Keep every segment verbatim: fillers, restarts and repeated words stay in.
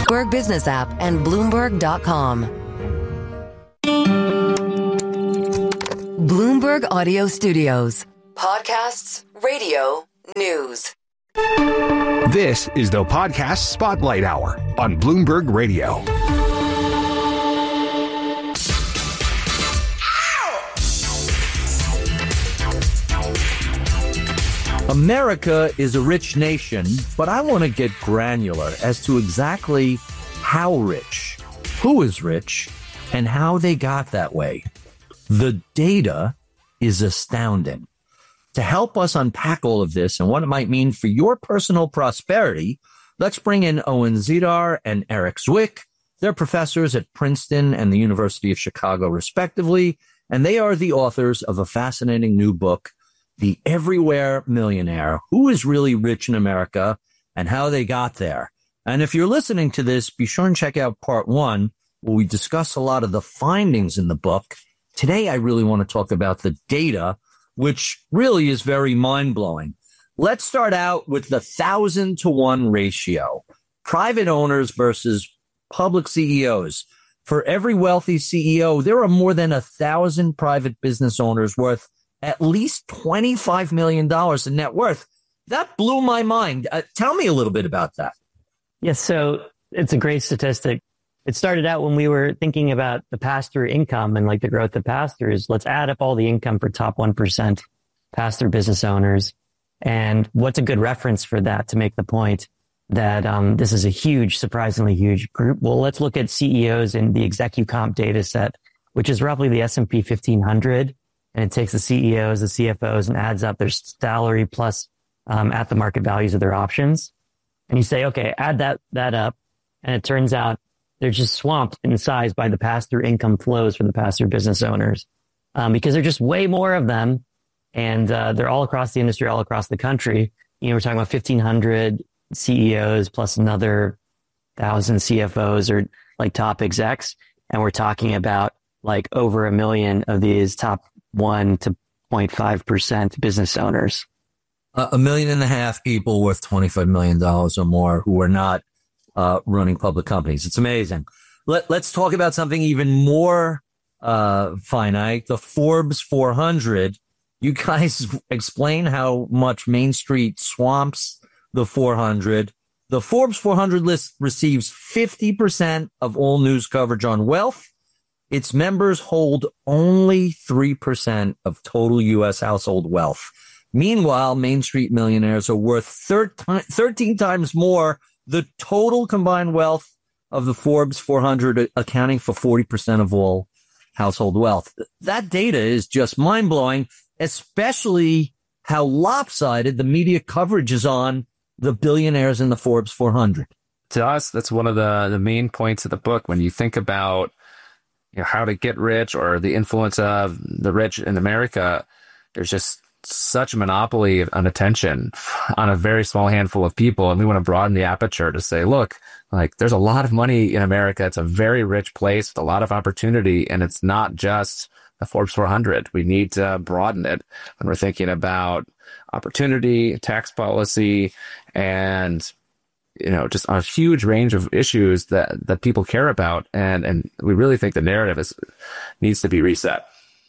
Bloomberg Business app, and Bloomberg dot com. Bloomberg Audio Studios. Podcasts, radio, news. This is the Podcast Spotlight Hour on Bloomberg Radio. America is a rich nation, but I want to get granular as to exactly how rich, who is rich, and how they got that way. The data is astounding. To help us unpack all of this and what it might mean for your personal prosperity, let's bring in Owen Zidar and Eric Zwick. They're professors at Princeton and the University of Chicago, respectively, and they are the authors of a fascinating new book, The Everywhere Millionaire: Who is Really Rich in America and How They Got There. And if you're listening to this, be sure and check out part one, where we discuss a lot of the findings in the book. Today, I really want to talk about the data, which really is very mind-blowing. Let's start out with the thousand to one ratio. Private owners versus public C E Os. For every wealthy C E O, there are more than a thousand private business owners worth at least twenty-five million dollars in net worth. That blew my mind. Uh, tell me a little bit about that. Yes, so it's a great statistic. It started out when we were thinking about the pass-through income and like the growth of pass-throughs. Let's add up all the income for top one percent pass-through business owners. And what's a good reference for that to make the point that um, this is a huge, surprisingly huge group? Well, let's look at C E Os in the ExecuComp data set, which is roughly the S and P fifteen hundred. And it takes the C E Os, the C F Os, and adds up their salary plus um, at the market values of their options. And you say, okay, add that that up. And it turns out they're just swamped in size by the pass-through income flows for the pass-through business owners um, because there's just way more of them. And uh, they're all across the industry, all across the country. You know, we're talking about fifteen hundred C E Os plus another one thousand C F Os or like top execs. And we're talking about like over a million of these top one to zero point five percent business owners. Uh, a million and a half people worth twenty-five million dollars or more who are not uh, running public companies. It's amazing. Let, let's talk about something even more uh, finite, the Forbes four hundred. You guys explain how much Main Street swamps the four hundred. The Forbes four hundred list receives fifty percent of all news coverage on wealth. Its members hold only three percent of total U S household wealth. Meanwhile, Main Street millionaires are worth thirteen times more the total combined wealth of the Forbes four hundred, accounting for forty percent of all household wealth. That data is just mind-blowing, especially how lopsided the media coverage is on the billionaires in the Forbes four hundred. To us, that's one of the, the main points of the book. When you think about you know, how to get rich or the influence of the rich in America, there's just such a monopoly on attention on a very small handful of people. And we want to broaden the aperture to say, look, like there's a lot of money in America. It's a very rich place with a lot of opportunity. And it's not just the Forbes four hundred. We need to broaden it when we're thinking about opportunity, tax policy, and you know, just a huge range of issues that, that people care about. And, and we really think the narrative is, needs to be reset.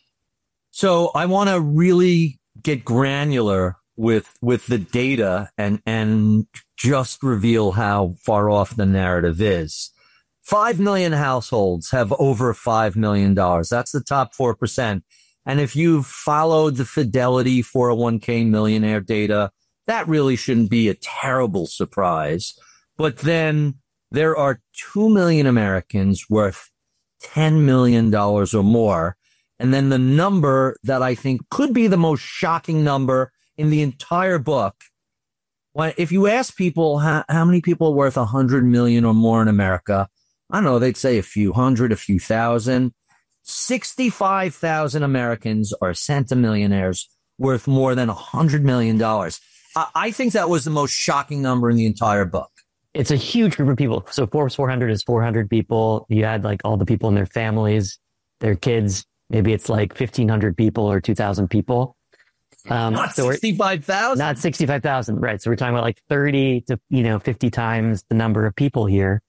So I want to really get granular with, with the data and, and just reveal how far off the narrative is. Five million households have over five million dollars. That's the top four percent. And if you've followed the Fidelity four oh one k millionaire data, that really shouldn't be a terrible surprise. But then there are two million Americans worth ten million dollars or more. And then the number that I think could be the most shocking number in the entire book, when, if you ask people how, how many people are worth one hundred million or more in America, I don't know, they'd say a few hundred, a few thousand. sixty-five thousand Americans are centimillionaires worth more than one hundred million dollars. I think that was the most shocking number in the entire book. It's a huge group of people. So Forbes four hundred is four hundred people. You add like all the people in their families, their kids. Maybe it's like fifteen hundred people or two thousand people. Um, not so sixty-five thousand? Not sixty-five thousand, right. So we're talking about like thirty to, you know, fifty times the number of people here.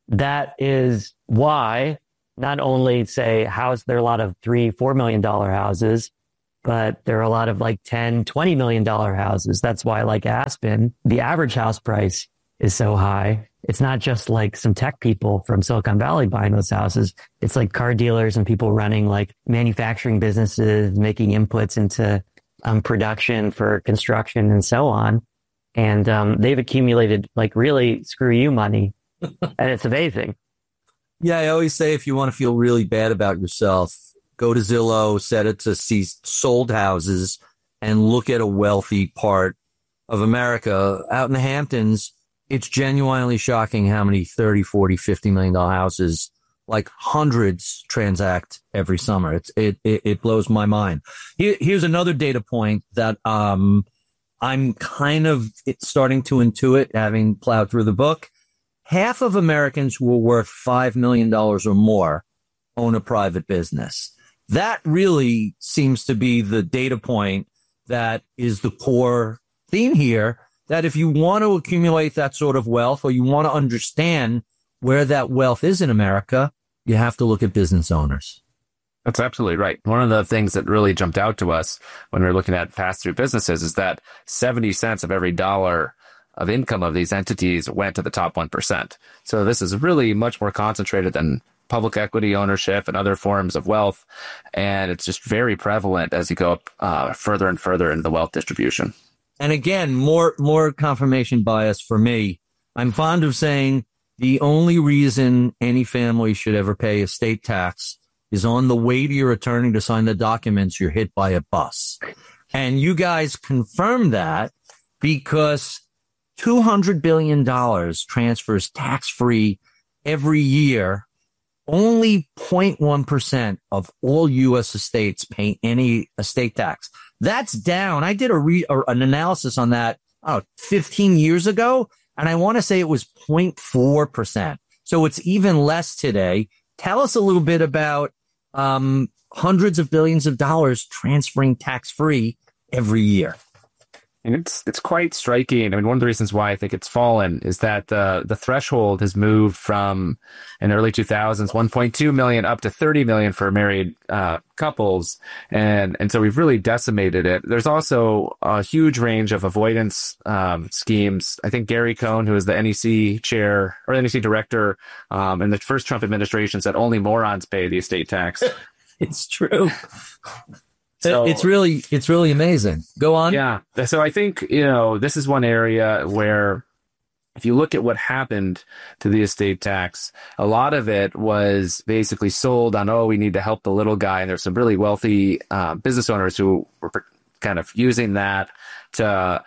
that is why not only say house, there are a lot of three, four million dollar houses, but there are a lot of like ten, twenty million dollar houses. That's why like Aspen, the average house price is so high. It's not just like some tech people from Silicon Valley buying those houses. It's like car dealers and people running like manufacturing businesses, making inputs into um, production for construction and so on. And um, they've accumulated like really screw you money. And it's amazing. Yeah, I always say if you want to feel really bad about yourself, go to Zillow, set it to see sold houses, and look at a wealthy part of America. Out in the Hamptons, it's genuinely shocking how many thirty, forty, fifty million dollar houses, like hundreds, transact every summer. It's, it, it, it blows my mind. Here, here's another data point that um, I'm kind of starting to intuit, having plowed through the book. Half of Americans who are worth five million dollars or more own a private business. That really seems to be the data point that is the core theme here, that if you want to accumulate that sort of wealth or you want to understand where that wealth is in America, you have to look at business owners. That's absolutely right. One of the things that really jumped out to us when we were looking at pass-through businesses is that seventy cents of every dollar of income of these entities went to the top one percent. So this is really much more concentrated than public equity ownership and other forms of wealth. And it's just very prevalent as you go up uh, further and further in the wealth distribution. And again, more, more confirmation bias for me. I'm fond of saying the only reason any family should ever pay estate tax is on the way to your attorney to sign the documents, you're hit by a bus. And you guys confirm that because two hundred billion dollars transfers tax-free every year. Only zero point one percent of all U S estates pay any estate tax. That's down. I did a re, or an analysis on that oh, fifteen years ago, and I want to say it was zero point four percent. So it's even less today. Tell us a little bit about um, hundreds of billions of dollars transferring tax-free every year. And it's it's quite striking. I mean, one of the reasons why I think it's fallen is that uh, the threshold has moved from in early two thousands, one point two million up to thirty million for married uh, couples. And and so we've really decimated it. There's also a huge range of avoidance um, schemes. I think Gary Cohn, who is the N E C chair or N E C director um, in the first Trump administration, said only morons pay the estate tax. It's true. So, it's really, it's really amazing. Go on. Yeah. So I think, you know, this is one area where if you look at what happened to the estate tax, a lot of it was basically sold on, oh, we need to help the little guy. And there's some really wealthy uh, business owners who were kind of using that to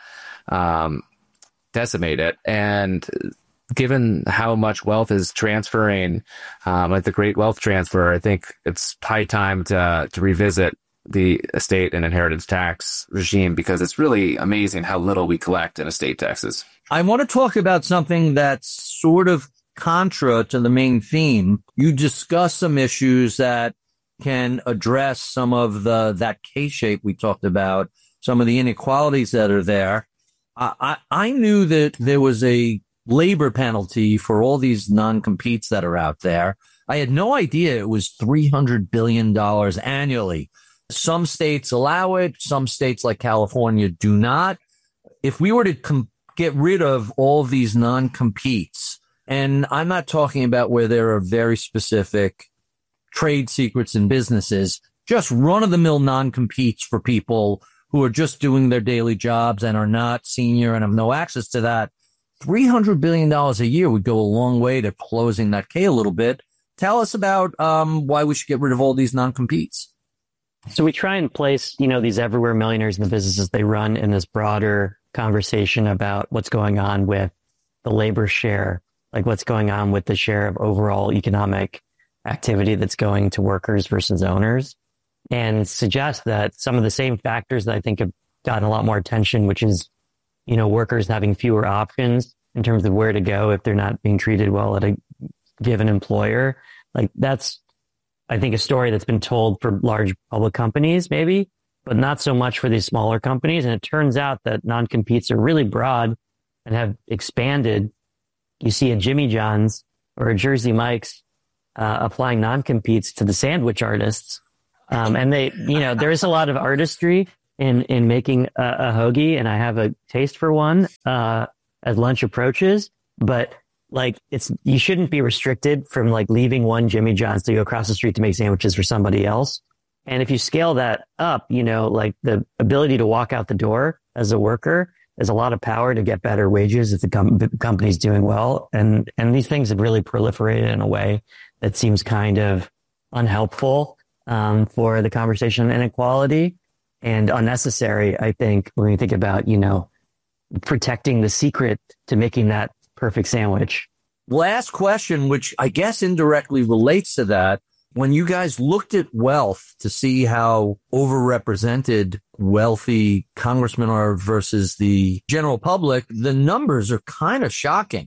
um, decimate it. And given how much wealth is transferring, um, like the great wealth transfer, I think it's high time to to revisit the estate and inheritance tax regime, because it's really amazing how little we collect in estate taxes. I want to talk about something that's sort of contra to the main theme. You discuss some issues that can address some of the that K-shape we talked about, some of the inequalities that are there. I, I, I knew that there was a labor penalty for all these non-competes that are out there. I had no idea it was three hundred billion dollars annually. Some states allow it. Some states like California do not. If we were to com- get rid of all of these non-competes, and I'm not talking about where there are very specific trade secrets in businesses, just run-of-the-mill non-competes for people who are just doing their daily jobs and are not senior and have no access to that, three hundred billion dollars a year would go a long way to closing that K a little bit. Tell us about um, why we should get rid of all these non-competes. So we try and place, you know, these everywhere millionaires and the businesses they run in this broader conversation about what's going on with the labor share, like what's going on with the share of overall economic activity that's going to workers versus owners, and suggest that some of the same factors that I think have gotten a lot more attention, which is, you know, workers having fewer options in terms of where to go if they're not being treated well at a given employer. Like that's, I think, a story that's been told for large public companies, maybe, but not so much for these smaller companies. And it turns out that non-competes are really broad and have expanded. You see at Jimmy John's, or a Jersey Mike's uh, applying non-competes to the sandwich artists. Um, and they, you know, there is a lot of artistry in, in making a, a hoagie, and I have a taste for one uh, as lunch approaches. But like, it's, you shouldn't be restricted from like leaving one Jimmy John's to go across the street to make sandwiches for somebody else. And if you scale that up, you know, like the ability to walk out the door as a worker, there's a lot of power to get better wages if the com- company's doing well. And, and these things have really proliferated in a way that seems kind of unhelpful um, for the conversation on inequality and unnecessary, I think, when you think about, you know, protecting the secret to making that perfect sandwich. Last question, which I guess indirectly relates to that. When you guys looked at wealth to see how overrepresented wealthy congressmen are versus the general public, the numbers are kind of shocking.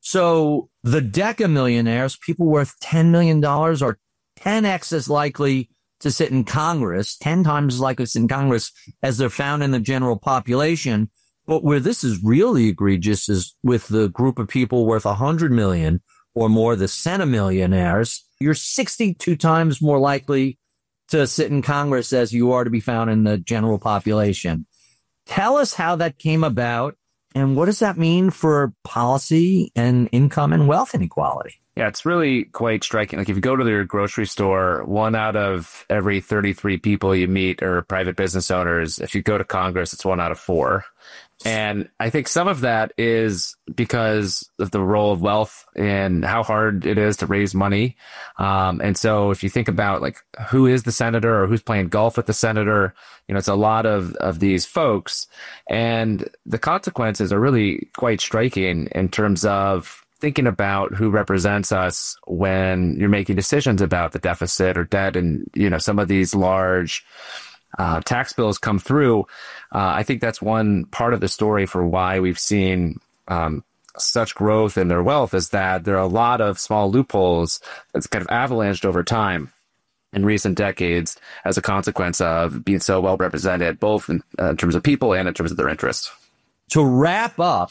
So the deca millionaires, people worth ten million dollars, are ten x as likely to sit in Congress, ten times as likely to sit in Congress as they're found in the general population. But where this is really egregious is with the group of people worth one hundred million dollars or more, the centimillionaires. You're sixty-two times more likely to sit in Congress as you are to be found in the general population. Tell us how that came about, and what does that mean for policy and income and wealth inequality? Yeah, it's really quite striking. Like if you go to your grocery store, one out of every thirty-three people you meet are private business owners. If you go to Congress, it's one out of four. And I think some of that is because of the role of wealth and how hard it is to raise money. Um, and so if you think about like who is the senator or who's playing golf with the senator, you know, it's a lot of, of these folks. And the consequences are really quite striking in terms of thinking about who represents us when you're making decisions about the deficit or debt and, you know, some of these large uh, tax bills come through. Uh, I think that's one part of the story for why we've seen um, such growth in their wealth is that there are a lot of small loopholes that's kind of avalanched over time in recent decades as a consequence of being so well represented, both in, uh, in terms of people and in terms of their interests. To wrap up,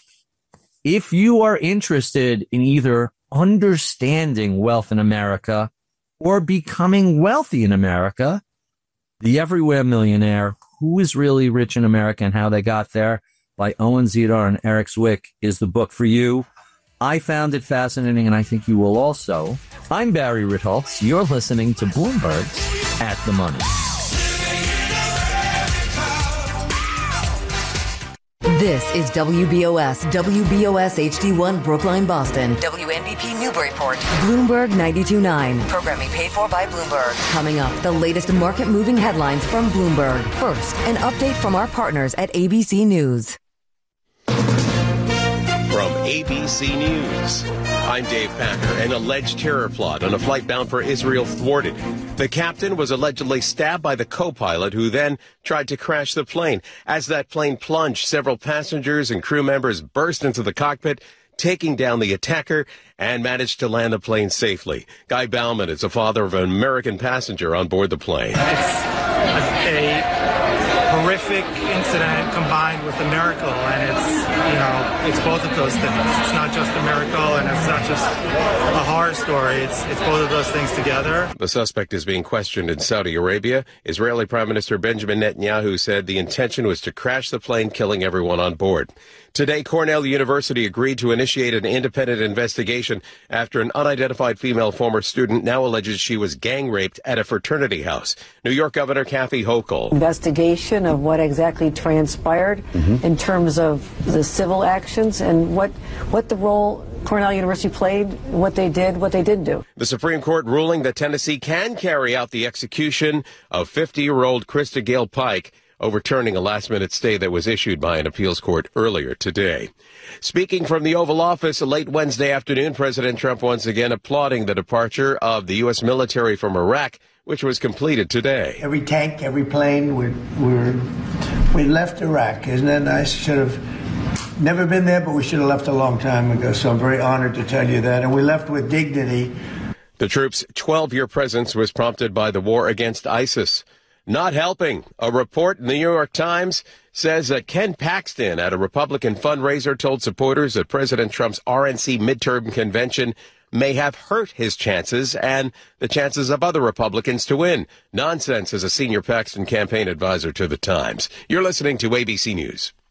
if you are interested in either understanding wealth in America or becoming wealthy in America, The Everywhere Millionaire, Who is Really Rich in America and How They Got There by Owen Zidar and Eric Zwick is the book for you. I found it fascinating, and I think you will also. I'm Barry Ritholtz. You're listening to Bloomberg's At the Money. This is W B O S, W B O S H D one Brookline, Boston, W N B P Newburyport, Bloomberg ninety-two point nine. Programming paid for by Bloomberg. Coming up, the latest market-moving headlines from Bloomberg. First, an update from our partners at A B C News. From A B C News, I'm Dave Packer. An alleged terror plot on a flight bound for Israel thwarted. The captain was allegedly stabbed by the co-pilot, who then tried to crash the plane. As that plane plunged, several passengers and crew members burst into the cockpit, taking down the attacker, and managed to land the plane safely. Guy Bauman is the father of an American passenger on board the plane. It's a horrific incident combined with a miracle, and it's, you know, it's both of those things. It's not just a miracle, and it's not just a horror story. It's it's both of those things together. The suspect is being questioned in Saudi Arabia. Israeli Prime Minister Benjamin Netanyahu said the intention was to crash the plane, killing everyone on board. Today, Cornell University agreed to initiate an independent investigation after an unidentified female former student now alleges she was gang raped at a fraternity house. New York Governor Kathy Hochul. Investigation of what exactly transpired mm-hmm. in terms of the civil actions and what what the role Cornell University played, what they did, what they didn't do. The Supreme Court ruling that Tennessee can carry out the execution of fifty-year-old Krista Gale Pike, overturning a last-minute stay that was issued by an appeals court earlier today. Speaking from the Oval Office late Wednesday afternoon, President Trump once again applauding the departure of the U S military from Iraq, which was completed today. Every tank, every plane, we're, we're, we left Iraq. Isn't that nice? Should have never been there, but we should have left a long time ago. So I'm very honored to tell you that. And we left with dignity. The troops' twelve-year presence was prompted by the war against ISIS. Not helping. A report in the New York Times says that Ken Paxton at a Republican fundraiser told supporters at President Trump's R N C midterm convention may have hurt his chances and the chances of other Republicans to win. Nonsense is a senior Paxton campaign advisor to the Times. You're listening to A B C News.